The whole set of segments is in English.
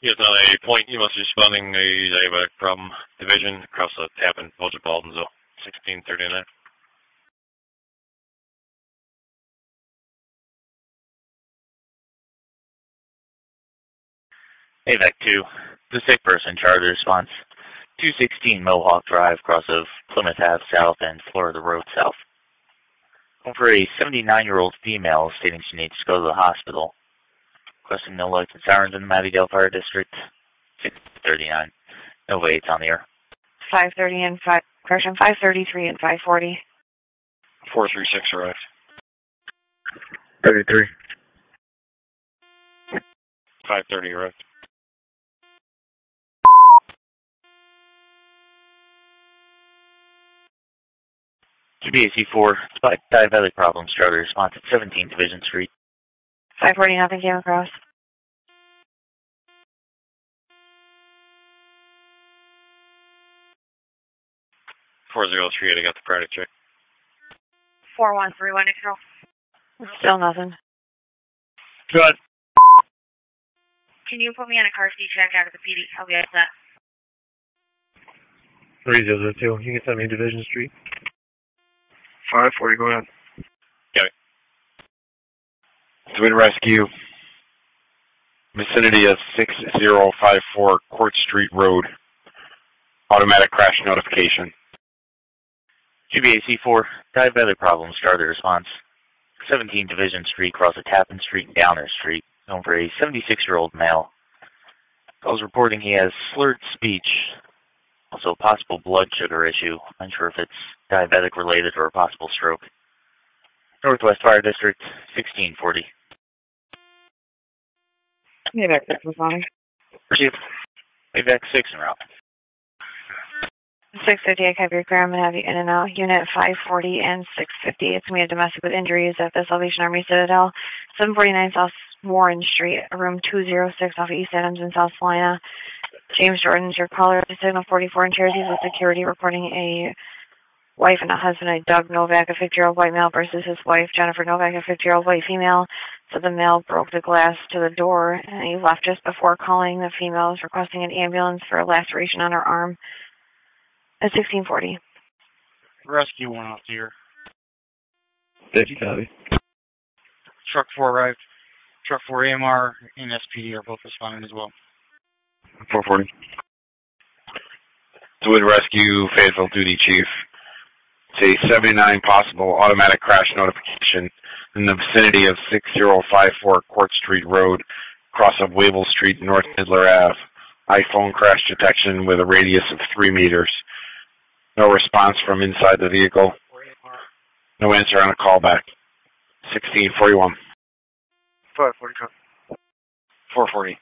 Yes, on a point, you must be responding a diabetic problem division across the Tappan, Budget, Baldwinsville, 1639. AVAC 2, the sick person charge response, 216 Mohawk Drive, cross of Plymouth Ave South and Florida Road South. For a 79-year-old female stating she needs to go to the hospital. Requesting no lights and sirens in the Mattydale Fire District, 639. No waits on the air. 5:33 and 5:40. 436 arrived. 33. 5:30 arrived. GBAC 4, diabetic problems, charter response at 17 Division Street. 5:40, nothing came across. I got the product check. 4131 control. Still nothing. Good. Can you put me on a car seat check out of the PD? I'll be at that. 3002. You can send me Division Street. 540, go ahead. Got it. Twin Rescue, vicinity of 6054 Court Street Road. Automatic crash notification. GBAC 4, diabetic problems, charter response, 17 Division Street, cross of Tappan Street and Downer Street, known for a 76-year-old male. Calls reporting he has slurred speech, also a possible blood sugar issue. Unsure if it's diabetic related or a possible stroke. Northwest Fire District, 1640. AVAC 6 responding. Received. AVAC 6 en route. 658, copy. I'm going to have you in and out. Unit 540 and 650. It's going to be a domestic with injuries at the Salvation Army Citadel, 749 South Warren Street, room 206 off of East Adams in South Salina. James Jordan is your caller at Signal 44 in Cherokee with security reporting a wife and a husband, a Doug Novak, a 50-year-old white male, versus his wife, Jennifer Novak, a 50-year-old white female. So the male broke the glass to the door, and he left just before calling. The female is requesting an ambulance for a laceration on her arm. At 1640. Rescue 1 out here. 50, copy. Truck 4 arrived. Truck 4 AMR and SPD are both responding as well. 440. Twin Rescue, Fayetteville Duty Chief. It's a 79 possible automatic crash notification in the vicinity of 6054 Court Street Road, cross of Wavell Street, North Midler Ave. iPhone crash detection with a radius of 3 meters. No response from inside the vehicle. No answer on a callback. 1641. 540, 440.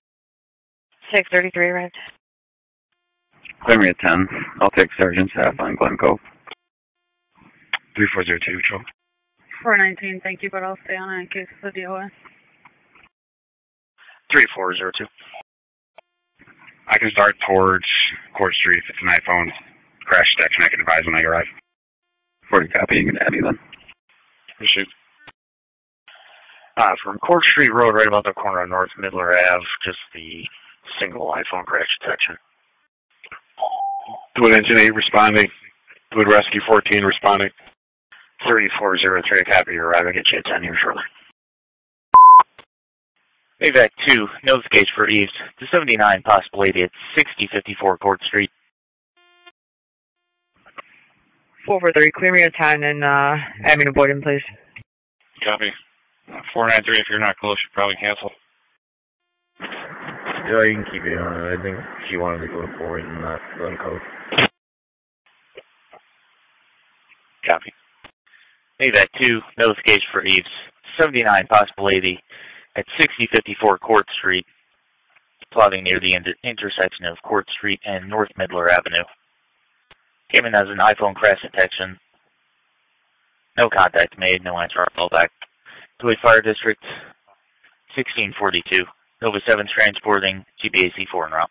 633 arrived. Clear me at 10. I'll take Sergeant Staff on Glen Cove. 3402, control. 419, thank you, but I'll stay on it in case of the DOS. 3402. I can start towards Court Street if it's an iPhone crash detection. I can advise when I arrive. 40 copy, you can add me then. Shoot. From Court Street Road, right about the corner of North Midler Ave, just the single iPhone crash detection. Twin Engine 8 responding. Twin Rescue 14 responding. 3403, copy. You're arriving at you at 10 here shortly. AVAC 2, notification for Eves, to 79 possible lady at 6054 Court Street. 443, clear me at 10 and add me to Boyden, please. Copy. 493, if you're not close, you probably cancel. Yeah, you can keep it on. I think she wanted to go for it and not Glen Cove. Copy. AVAC 2, notification for Eves, 79 possible lady at 6054 Court Street, plotting near the intersection of Court Street and North Midler Avenue. Came in as an iPhone crash detection. No contact made, no answer on callback. Duluth Fire District, 1642. Nova 7's transporting GBAC 4 en route.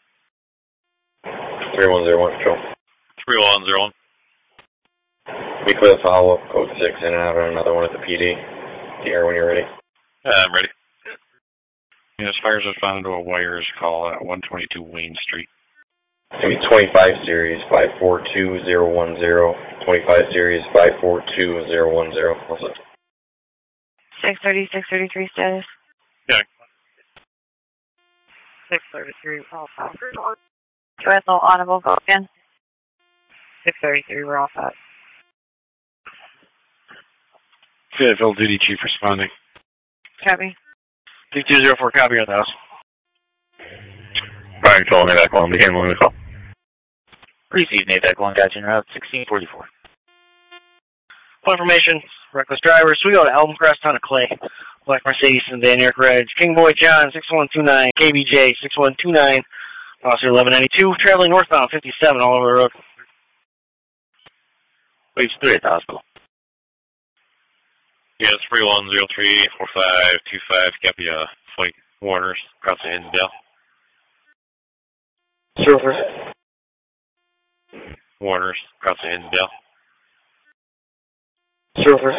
3101, control. 3101. We clear the follow-up, code 6, in and out on another one at the PD. DR when you're ready. I'm ready. Yes, fires responded to a wires call at 122 Wayne Street. Maybe 25 series 542010. 25 series 542010. What's it? 630, 633 status. Yeah. 633, we're all set. Go ahead, little audible, go again. 633, we're all set. Fayetteville Duty Chief responding. Copy. 6204, copy on the house. Brian Control, NAVAC 1, be handling the call. Received NAVAC 1, gotcha en route 1644. Full information, reckless drivers. We go to Elmcrest on a Clay. Black Mercedes and Van Eric Reg. King Boy John, 6129. KBJ, 6129. Officer 1192, traveling northbound 57 all over the road. Waves 3 at the hospital. Yes, 31034525, copy flight Warners, crossing Hinsdale. 03. Warners, crossing Hinsdale. 03.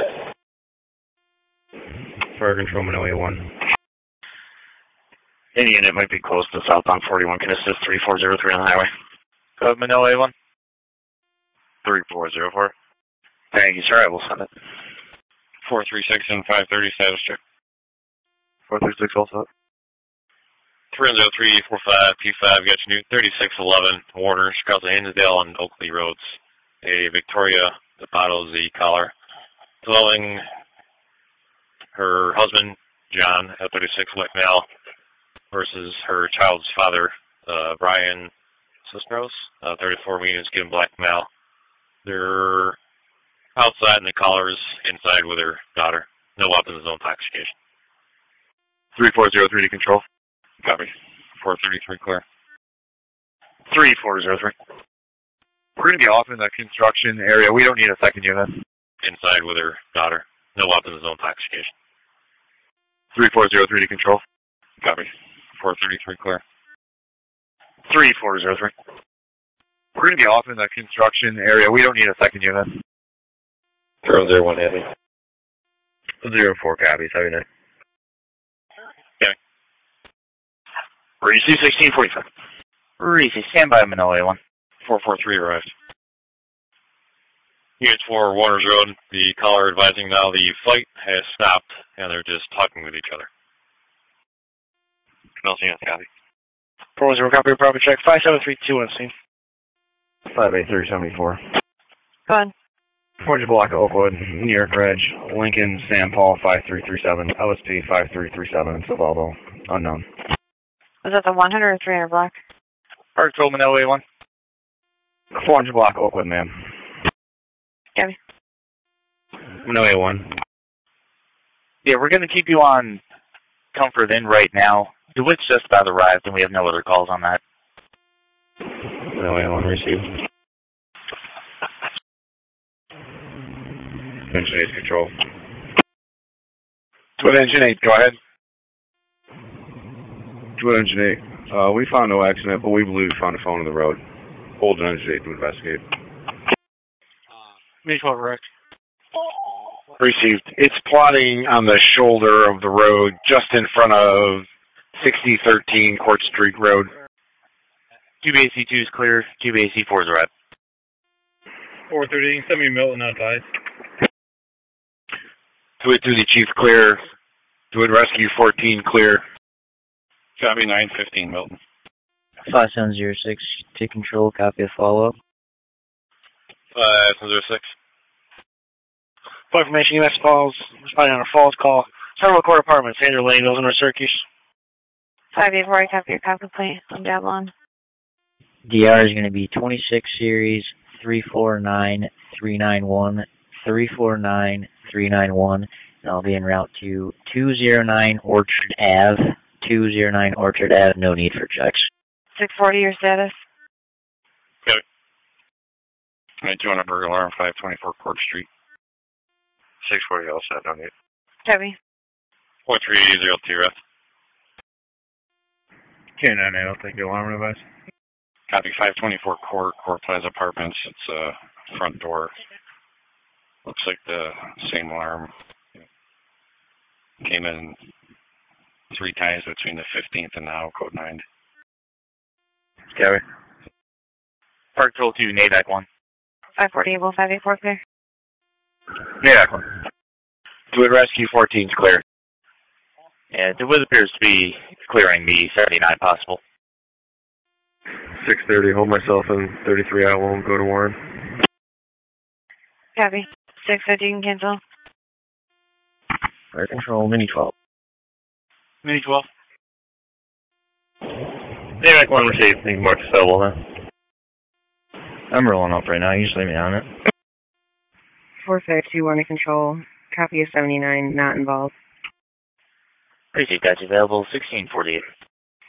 Fire Control, Manila 1. Any unit might be close to southbound 41, can assist 3403 on the highway. Go ahead, Manila 1. 3404. Thank you, sir. I will send it. 436 and 530 status check. 436 also. 3034525, got you new 3611 Warners, crossing Hinsdale and Oakley Roads. A Victoria Zapato Z collar. Dwelling her husband, John, at 36 White Male, versus her child's father, Brian Cisneros, 34 Venus, given black male. They're outside and the caller's inside with her daughter. No weapons, no intoxication. 3403 to control. Copy. 433 clear. 3403. We're going to be off in the construction area. We don't need a second unit. Inside with her daughter. No weapons, no intoxication. 3403 to control. Copy. 433 clear. 3403. We're going to be off in the construction area. We don't need a second unit. 001 heavy. 04 copies. How are you? Okay. Receive 1645. Receive, stand by Manila 1. 443 arrived. Units 4, Warners Road. The caller advising now the flight has stopped and they're just talking with each other. Nelson, units, copy. 410, copy, proper check. 5732 on scene. 58374. Go ahead. Georgia Block, Oakwood, New York Reg, Lincoln, Sam Paul, 5337, LSP 5337, Salvaldo, unknown. Was that the 100 or 300 block? Park Control, Manila 1. 400 Block, Oakwood, ma'am. Copy. Manila 1. Yeah, we're going to keep you on Comfort Inn right now. DeWitt's just about arrived, and we have no other calls on that. Manila 1 received. Engine 8 control. Twin Engine 8, go ahead. Twin Engine 8. We found no accident, but we believe we found a phone on the road. Hold an Engine 8 to investigate. Mutual correct. Received. It's plotting on the shoulder of the road, just in front of 6013 Court Street Road. Tube AC2 is clear. Tube AC4 is arrived. 430, send me Milton outside. DeWitt Duty Chief clear. DeWitt Rescue 14 clear. Copy 915 Milton. 5706 to control, copy a follow-up. 5706. Full information, UMass Falls, responding on a falls call. Several Court Apartments, Andrew Lane, Milton, or Syracuse. 584, I copy your copy plate. I'm Javelin. DR is going to be 26 series 349391, 349391, and I'll be en route to 209 Orchard Ave. 209 Orchard Ave, no need for checks. 640, your status. Got it. 200 burglar alarm, 524 Court Street. 640, all set, no need. Copy. 4302 rest. K9, I don't think the alarm device. Copy 524 Court Plaza Apartments. It's front door. Looks like the same alarm came in 3 times between the 15th and now, code 9. Copy. Park Control to NAVAC 1. 540, Able 584 clear. NAVAC 1. DeWitt Rescue 14's clear. Yeah, DeWitt appears to be clearing the 79 possible. 630, hold myself in 33, I won't go to Warren. Copy. 650, you can cancel. Fire Control, Mini 12. Mini 12. NAVAC 1 received. Need more available now. I'm rolling up right now. You just leave me on it. 452, Warning Control. Copy of 79, not involved. Appreciate that. Available 1648.